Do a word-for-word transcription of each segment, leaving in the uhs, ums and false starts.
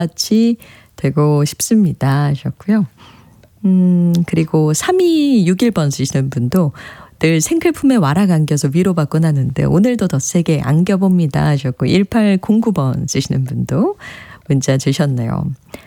같이 되고 싶습니다 하셨고요. 음, 그리고 삼이육일 번 쓰시는 분도 늘 생필품에 와락 안겨서 위로받곤 하는데 오늘도 더 세게 안겨봅니다 하셨고, 일팔공구 번 쓰시는 분도 문자 주셨네요.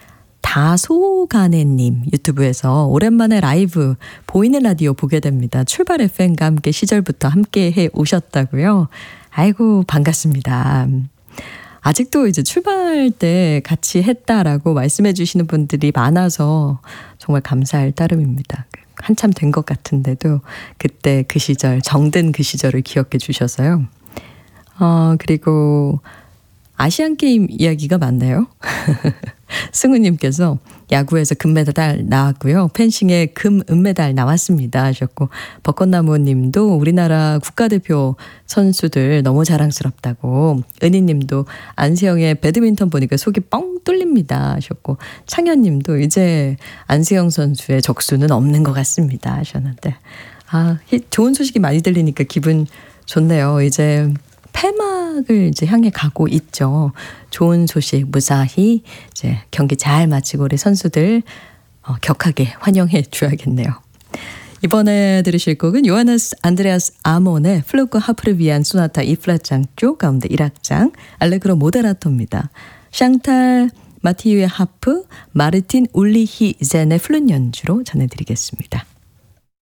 다소가네님 유튜브에서 오랜만에 라이브 보이는 라디오 보게 됩니다. 출발 에프엠과 함께 시절부터 함께 해 오셨다고요. 아이고 반갑습니다. 아직도 이제 출발 때 같이 했다라고 말씀해 주시는 분들이 많아서 정말 감사할 따름입니다. 한참 된 것 같은데도 그때 그 시절, 정든 그 시절을 기억해 주셔서요. 어, 그리고 아시안게임 이야기가 많네요. 승우님께서 야구에서 금메달 나왔고요. 펜싱에 금, 은메달 나왔습니다 하셨고, 벚꽃나무님도 우리나라 국가대표 선수들 너무 자랑스럽다고, 은희님도 안세영의 배드민턴 보니까 속이 뻥 뚫립니다 하셨고, 창현님도 이제 안세영 선수의 적수는 없는 것 같습니다 하셨는데, 아, 좋은 소식이 많이 들리니까 기분 좋네요. 이제 폐막을 이제 향해 가고 있죠. 좋은 소식 무사히 이제 경기 잘 마치고 우리 선수들 어, 격하게 환영해 줘야겠네요. 이번에 들으실 곡은 요하네스 안드레아스 아몬의 플루크 하프를 위한 소나타 이 플랫 장조 가운데 일 악장 알레그로 모데라토입니다. 샹탈 마티유의 하프, 마르틴 울리히젠의 플룻 연주로 전해드리겠습니다.